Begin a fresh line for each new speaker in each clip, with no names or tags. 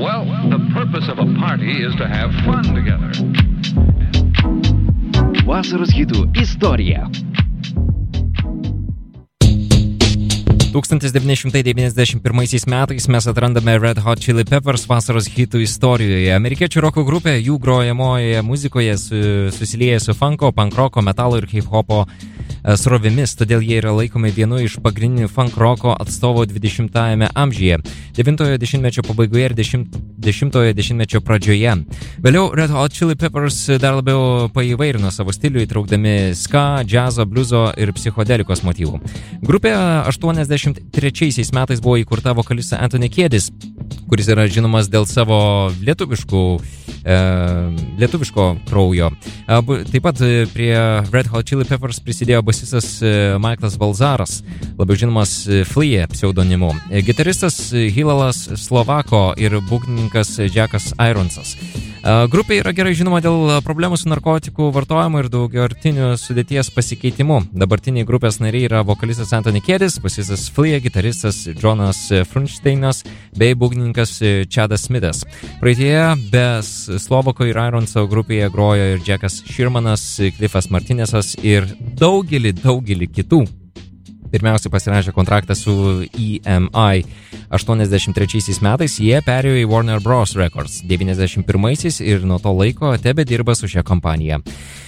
Well, the purpose of a party is to have fun together.
Vasaros hitų istorija. 1991 metais mes atrandame Red Hot Chili Peppers vasaros hitų istorijoje. Amerikiečių roko grupė jų grojamoje muzikoje susilieja su funko, pankroko, metalo ir hip-hopo srovėmis, todėl jie yra laikomi vienu iš pagrindinių funk roko atstovų 20-ajame amžiuje, 9-ojo dešimtmečio pabaigoje ir 10-ojo dešimtmečio pradžioje. Vėliau Red Hot Chili Peppers dar labiau paįvairino savo stilių, įtraukdami ska, džiazo, bliuzo ir psichodelikos motyvų. Grupė 83 metais buvo įkurta vokalisto Anthony Kiedis, kuris yra žinomas dėl savo lietuviško kraujo. Taip pat prie Red Hot Chili Peppers prisidėjo basistas Michaelas Balzaras, labiau žinomas Flea pseudonimu, gitaristas Hilalas Slovako ir būgnininkas Jackas Ironsas. Grupė yra gerai žinoma dėl problemų su narkotikų vartojimu ir daugiaartinių sudėties pasikeitimu. Dabartiniai grupės nariai yra vokalistas Anthony Kiedis, basistas Flea, gitaristas Jonas Frunsteinas bei būgnininkas Chadas Smithas. Praeityje be Slovako ir Ironso grupėje grojo ir Jackas Shermanas, Cliffas Martinezas ir daugelį kitų. Pirmiausia pasirašė kontraktą su EMI. 83 metais jie perėjo į Warner Bros. Records. 91 ir nuo to laiko tebedirba su šia kompanija.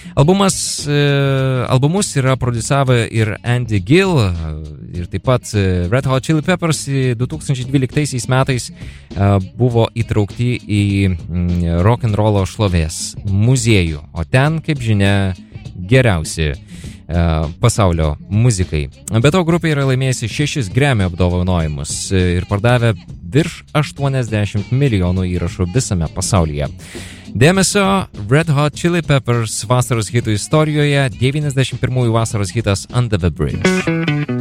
Albumus yra produsavę ir Andy Gill, ir taip pat Red Hot Chili Peppers 2012 metais buvo įtraukti į rock'n'rollo šlovės muziejų, o ten, kaip žinia, geriausi pasaulio muzikai. Be to, grupė yra laimėjusi 6 Grammy apdovanojimus ir pardavė virš 80 milijonų įrašų visame pasaulyje. Dėmesio, Red Hot Chili Peppers vasaros hitų istorijoje, 91 vasaros hitas Under the Bridge.